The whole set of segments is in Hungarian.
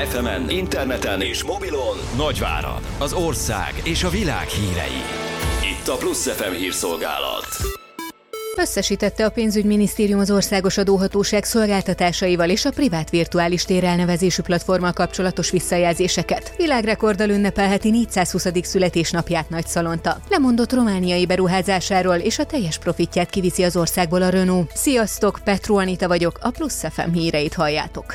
FM-en, interneten és mobilon Nagyvárad, az ország és a világ hírei. Itt a Plusz FM hírszolgálat. Összesítette a pénzügyminisztérium az országos adóhatóság szolgáltatásaival és a privát virtuális tér elnevezésű platformmal kapcsolatos visszajelzéseket. Világrekorddal ünnepelheti 420. születésnapját Nagyszalonta. Lemondott romániai beruházásáról és a teljes profitját kiviszi az országból a Renault. Sziasztok, Petro Anita vagyok, a Plusz FM híreit halljátok.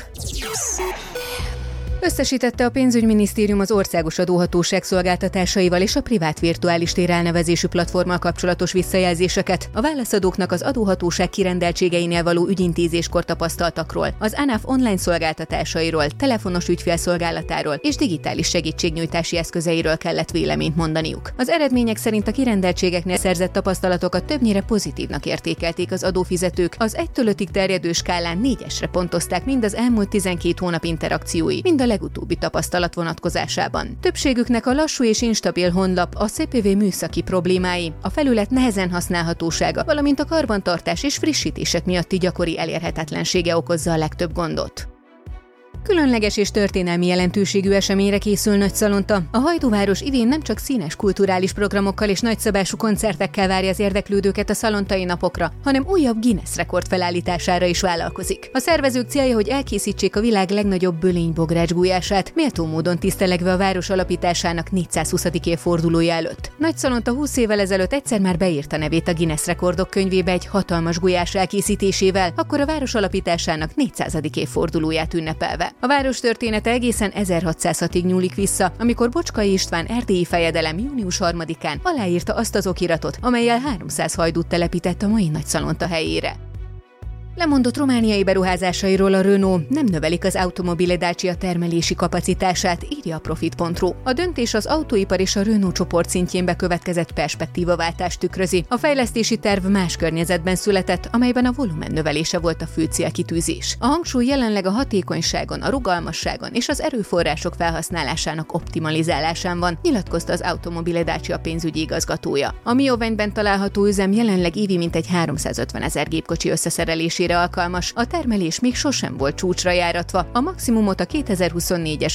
Összesítette a pénzügyminisztérium az országos adóhatóság szolgáltatásaival és a privát virtuális tér elnevezésű platformmal kapcsolatos visszajelzéseket a válaszadóknak az adóhatóság kirendeltségeinél való ügyintézéskor tapasztaltakról, az ANAF online szolgáltatásairól, telefonos ügyfélszolgálatáról és digitális segítségnyújtási eszközeiről kellett véleményt mondaniuk. Az eredmények szerint a kirendeltségeknél szerzett tapasztalatokat többnyire pozitívnak értékelték az adófizetők, az 1-től 5-ig terjedő skálán 4-esre pontozták mind az elmúlt 12 hónap interakciói, mind a legutóbbi tapasztalat vonatkozásában. Többségüknek a lassú és instabil honlap, a CPV műszaki problémái, a felület nehezen használhatósága, valamint a karbantartás és frissítések miatti gyakori elérhetetlensége okozza a legtöbb gondot. Különleges és történelmi jelentőségű eseményre készül Nagyszalonta. A Hajdúváros idén nem csak színes kulturális programokkal és nagyszabású koncertekkel várja az érdeklődőket a szalontai napokra, hanem újabb Guinness rekord felállítására is vállalkozik. A szervezők célja, hogy elkészítsék a világ legnagyobb bölénybogrács gulyását, méltó módon tisztelegve a város alapításának 420. évfordulója előtt. Nagyszalonta 20 évvel ezelőtt egyszer már beírta nevét a Guinness rekordok könyvébe egy hatalmas gulyás elkészítésével, akkor a város alapításának 400. évfordulóját ünnepelve. A város története egészen 1606-ig nyúlik vissza, amikor Bocskai István erdélyi fejedelem június 3-án aláírta azt az okiratot, amellyel 300 hajdút telepített a mai Nagyszalonta helyére. Lemondott romániai beruházásairól a Renault, nem növelik az Automobile Dacia termelési kapacitását, írja a Profit.ru. A döntés az autóipar és a Renault csoport szintjén bekövetkezett perspektívaváltást tükrözi. A fejlesztési terv más környezetben született, amelyben a volumen növelése volt a fő célkitűzés. A hangsúly jelenleg a hatékonyságon, a rugalmasságon és az erőforrások felhasználásának optimalizálásán van, nyilatkozta az Automobile Dacia pénzügyi igazgatója. A Mioványban található üzem jelenleg évi mintegy 350 000 gépkocsi összeszerelésére alkalmas, a termelés még sosem volt csúcsra járatva, a maximumot a 2024-es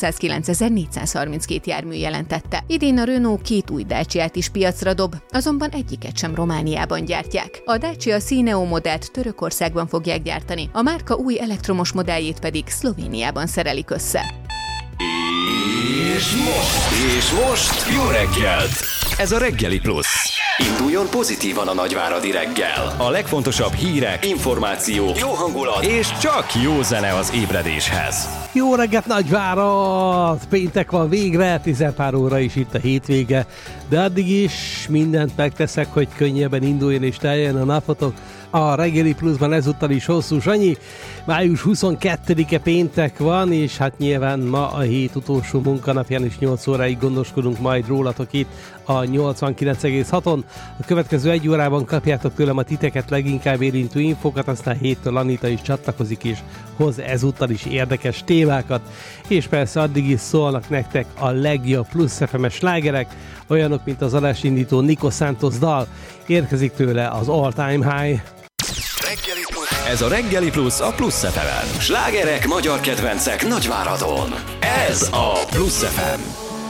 309.432 jármű jelentette. Idén a Renault 2 új Daciát is piacra dob, azonban egyiket sem Romániában gyártják. A Dacia Cineo modellt Törökországban fogják gyártani, a márka új elektromos modelljét pedig Szlovéniában szerelik össze. És most jó reggelt! Ez a Reggeli Plusz. Induljon pozitívan a nagyváradi reggel. A legfontosabb hírek, információk, jó hangulat és csak jó zene az ébredéshez. Jó reggelt Nagyvárad! Péntek van végre, 10 pár óra is itt a hétvége, de addig is mindent megteszek, hogy könnyebben induljon és teljen a napotok. A Reggeli Pluszban ezúttal is hosszú Sanyi. Május 22-e péntek van, és hát nyilván ma a hét utolsó munkanapján is 8 óráig gondoskodunk majd rólatok itt a 89,6-on. A következő 1 órában kapjátok tőlem a titeket leginkább érintő infókat, aztán 7-től Anita is csatlakozik és hoz ezúttal is érdekes témákat. És persze addig is szólnak nektek a legjobb Plusz FM-es slágerek, olyanok, mint az adásindító Nico Santos dal. Érkezik tőle az All Time High. Ez a Reggeli Plusz a Plusz FM-en. Slágerek, magyar kedvencek Nagyváradon. Ez a Plusz FM.